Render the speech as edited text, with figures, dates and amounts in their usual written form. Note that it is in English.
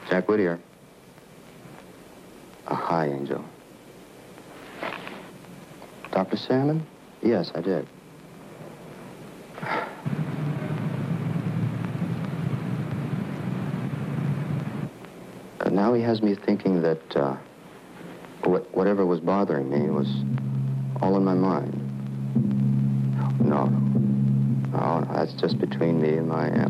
Jack Whittier. Hi, Angel. Dr. Salmon? Yes, I did. Now he has me thinking that whatever was bothering me was all in my mind. No, that's just between me and my